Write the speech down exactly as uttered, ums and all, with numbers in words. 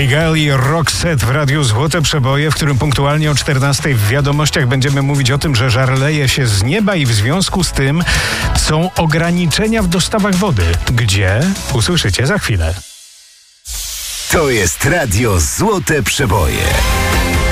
Miguel i Roxette w Radiu Złote Przeboje, w którym punktualnie o czternastej w wiadomościach będziemy mówić o tym, że żar leje się z nieba i w związku z tym są ograniczenia w dostawach wody. Gdzie? Usłyszycie za chwilę. To jest Radio Złote Przeboje.